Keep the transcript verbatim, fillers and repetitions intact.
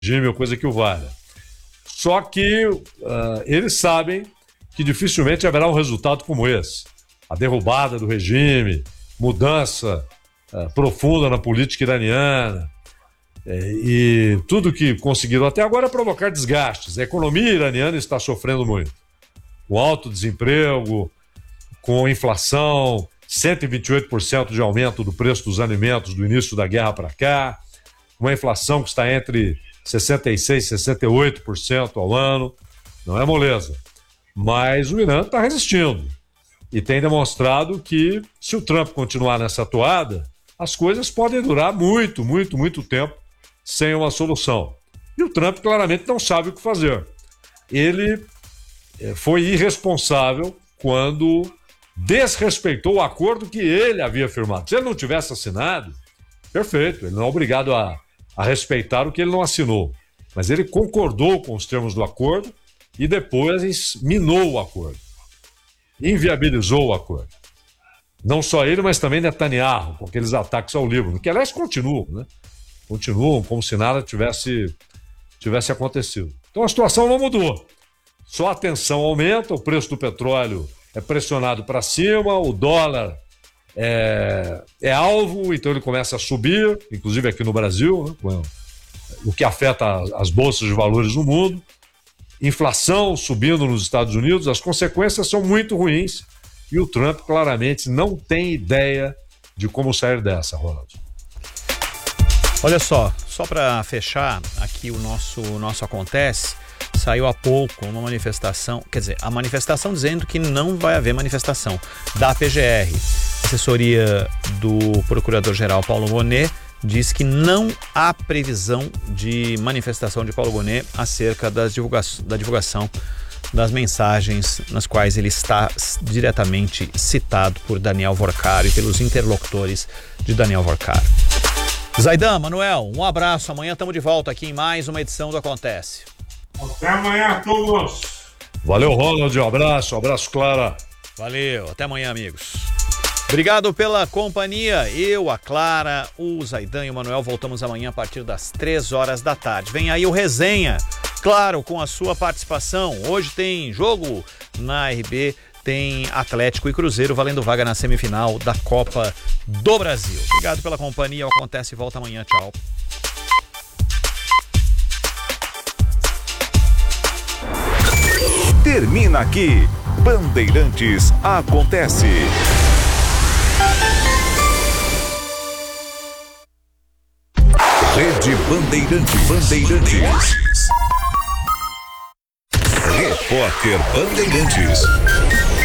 regime ou coisa que o valha. Só que uh, eles sabem que dificilmente haverá um resultado como esse. A derrubada do regime, mudança uh, profunda na política iraniana, é, e tudo que conseguiram até agora é provocar desgastes. A economia iraniana está sofrendo muito. Com alto desemprego, com inflação, cento e vinte e oito por cento de aumento do preço dos alimentos do início da guerra para cá, uma inflação que está entre sessenta e seis por cento e sessenta e oito por cento ao ano. Não é moleza. Mas o Irã está resistindo. E tem demonstrado que, se o Trump continuar nessa toada, as coisas podem durar muito, muito, muito tempo sem uma solução. E o Trump claramente não sabe o que fazer. Ele foi irresponsável quando desrespeitou o acordo que ele havia firmado. Se ele não tivesse assinado, perfeito, ele não é obrigado a, a respeitar o que ele não assinou. Mas ele concordou com os termos do acordo e depois minou o acordo. Inviabilizou o acordo. Não só ele, mas também Netanyahu, com aqueles ataques ao Líbano, que aliás continuam, né? Continuam como se nada tivesse, tivesse acontecido. Então a situação não mudou. Só a tensão aumenta, o preço do petróleo é pressionado para cima, o dólar é, é alvo, então ele começa a subir, inclusive aqui no Brasil, né? O que afeta as bolsas de valores no mundo. Inflação subindo nos Estados Unidos, as consequências são muito ruins e o Trump claramente não tem ideia de como sair dessa, Ronaldo. Olha só, só para fechar aqui o nosso, o nosso Acontece, saiu há pouco uma manifestação, quer dizer, a manifestação dizendo que não vai haver manifestação da P G R. Assessoria do Procurador-Geral Paulo Gonet diz que não há previsão de manifestação de Paulo Gonet acerca das divulga- da divulgação das mensagens nas quais ele está diretamente citado por Daniel Vorcari e pelos interlocutores de Daniel Vorcari. Zaidan, Manuel, um abraço. Amanhã estamos de volta aqui em mais uma edição do Acontece. Até amanhã a todos. Valeu, Ronald. Um abraço. Um abraço, Clara. Valeu. Até amanhã, amigos. Obrigado pela companhia. Eu, a Clara, o Zaidan e o Manuel voltamos amanhã a partir das três horas da tarde. Vem aí o Resenha, claro, com a sua participação. Hoje tem jogo na R B, tem Atlético e Cruzeiro valendo vaga na semifinal da Copa do Brasil. Obrigado pela companhia. O Acontece volta amanhã. Tchau. Termina aqui. Bandeirantes Acontece. Rede Bandeirantes. Bandeirantes. Repórter Bandeirantes.